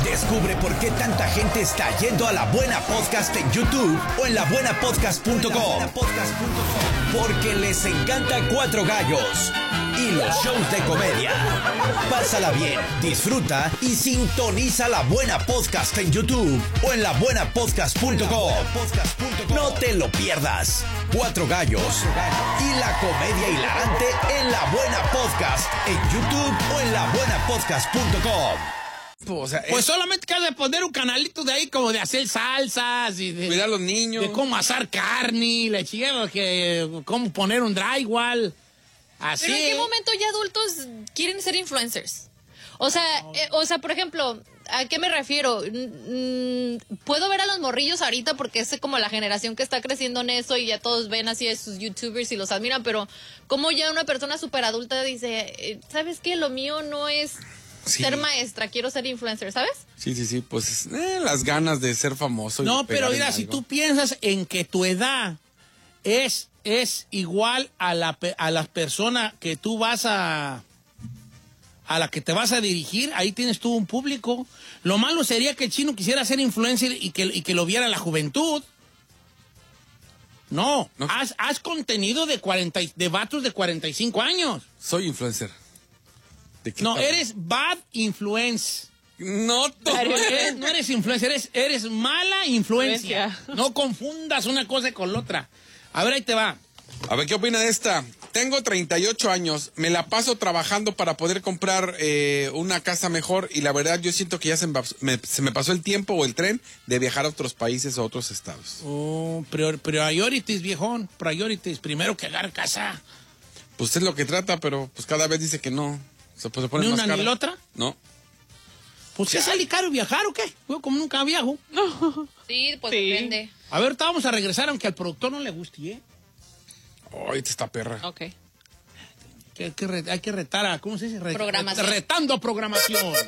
Descubre por qué tanta gente está yendo a La Buena Podcast en YouTube o en labuenapodcast.com. Porque les encanta Cuatro Gallos y los shows de comedia. Pásala bien, disfruta y sintoniza La Buena Podcast en YouTube o en labuenapodcast.com. No te lo pierdas. Cuatro Gallos y la comedia hilarante en La Buena Podcast en YouTube o en labuenapodcast.com. O sea, Pues solamente que has de poner un canalito de ahí como de hacer salsas y de cuidar a los niños. de cómo asar carne, la chingada, que cómo poner un drywall. Así. Pero ¿en qué momento ya adultos quieren ser influencers? O sea, por ejemplo, ¿a qué me refiero? Puedo ver a los morrillos ahorita porque es como la generación que está creciendo en eso y ya todos ven así a sus youtubers y los admiran, pero como ya una persona súper adulta dice, ¿sabes qué? Lo mío no es ser maestra, quiero ser influencer, ¿sabes? Sí, pues las ganas de ser famoso. No, y pero pegar mira, en si algo. tú piensas en que tu edad es igual a la persona que tú vas a la que te vas a dirigir, ahí tienes tú un público. Lo malo sería que el chino quisiera ser influencer y que lo viera la juventud. No. Haz contenido de vatos de 45 años. Soy influencer. ¿De qué No, tal? eres bad influence. No, No eres influencer, eres mala influencia. No confundas una cosa con la otra. A ver, ahí te va. A ver, ¿qué opina de esta? Tengo 38 años, me la paso trabajando para poder comprar una casa mejor y la verdad yo siento que ya se me pasó el tiempo o el tren de viajar a otros países o a otros estados. Oh, priorities, viejón. Priorities. Primero que agarrar casa. Pues es lo que trata, pero pues cada vez dice que no. Se pone ¿Ni más una cara. ni la otra? No. Pues ¿qué sale caro viajar o qué? Yo como nunca viajo. Sí, pues depende. A ver, vamos a regresar aunque al productor no le guste, ¿eh? Ay, esta perra. Ok. Hay que retar a, ¿cómo se dice? Programación. Retando programación.